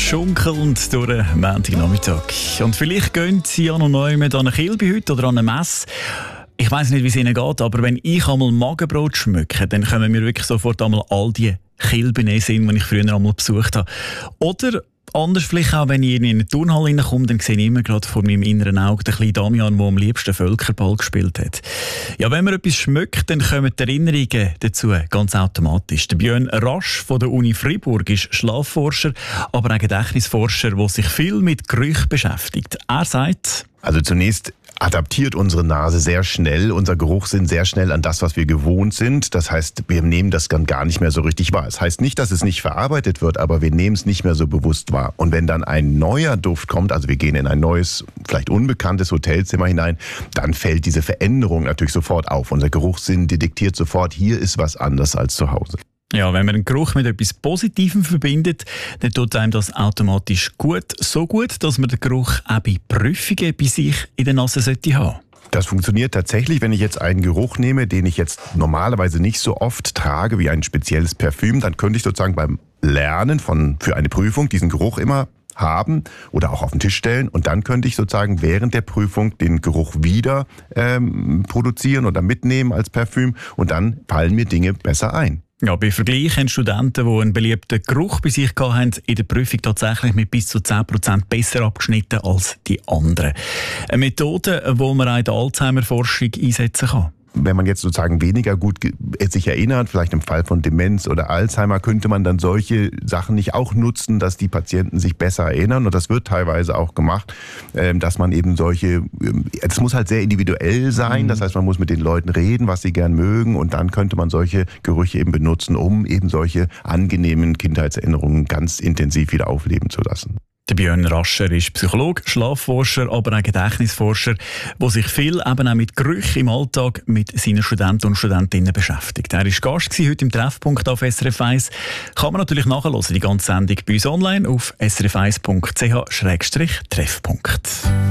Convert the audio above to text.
schunkelnd durch den Montagnachmittag. Und vielleicht gehen Sie ja noch neu mit an eine Kilbe heute oder an eine Messe. Ich weiss nicht, wie es Ihnen geht, aber wenn ich einmal Magenbrot schmücke, dann kommen mir wirklich sofort einmal all die Kilben in den Sinn, die ich früher einmal besucht habe. Oder anders vielleicht auch, wenn ich in eine Turnhalle reinkomme, dann sehe ich immer gerade vor meinem inneren Auge den kleinen Damian, der am liebsten Völkerball gespielt hat. Ja, wenn man etwas schmeckt, dann kommen die Erinnerungen dazu ganz automatisch. Der Björn Rasch von der Uni Freiburg ist Schlafforscher, aber auch Gedächtnisforscher, der sich viel mit Gerüchen beschäftigt. Er sagt: Also zunächst adaptiert unsere Nase sehr schnell, unser Geruchssinn sehr schnell an das, was wir gewohnt sind. Das heißt, wir nehmen das dann gar nicht mehr so richtig wahr. Das heißt nicht, dass es nicht verarbeitet wird, aber wir nehmen es nicht mehr so bewusst wahr. Und wenn dann ein neuer Duft kommt, also wir gehen in ein neues, vielleicht unbekanntes Hotelzimmer hinein, dann fällt diese Veränderung natürlich sofort auf. Unser Geruchssinn detektiert sofort, hier ist was anders als zu Hause. Ja, wenn man einen Geruch mit etwas Positivem verbindet, dann tut einem das automatisch gut. So gut, dass man den Geruch auch bei Prüfungen bei sich in der Nase haben sollte. Das funktioniert tatsächlich, wenn ich jetzt einen Geruch nehme, den ich jetzt normalerweise nicht so oft trage wie ein spezielles Parfüm, dann könnte ich sozusagen beim Lernen für eine Prüfung diesen Geruch immer haben oder auch auf den Tisch stellen, und dann könnte ich sozusagen während der Prüfung den Geruch wieder produzieren oder mitnehmen als Parfüm, und dann fallen mir Dinge besser ein. Ja, bei Vergleich haben Studenten, die einen beliebten Geruch bei sich hatten, in der Prüfung tatsächlich mit bis zu 10% besser abgeschnitten als die anderen. Eine Methode, die man auch in der Alzheimer-Forschung einsetzen kann. Wenn man jetzt sozusagen weniger gut sich erinnert, vielleicht im Fall von Demenz oder Alzheimer, könnte man dann solche Sachen nicht auch nutzen, dass die Patienten sich besser erinnern. Und das wird teilweise auch gemacht, dass man eben es muss halt sehr individuell sein. Das heißt, man muss mit den Leuten reden, was sie gern mögen. Und dann könnte man solche Gerüche eben benutzen, um eben solche angenehmen Kindheitserinnerungen ganz intensiv wieder aufleben zu lassen. Der Björn Rascher ist Psychologe, Schlafforscher, aber auch Gedächtnisforscher, der sich viel eben auch mit Gerüchen im Alltag mit seinen Studenten und Studentinnen beschäftigt. Er war Gast heute im Treffpunkt auf SRF 1. Kann man natürlich nachhören, die ganze Sendung bei uns online auf srf1.ch/treffpunkt.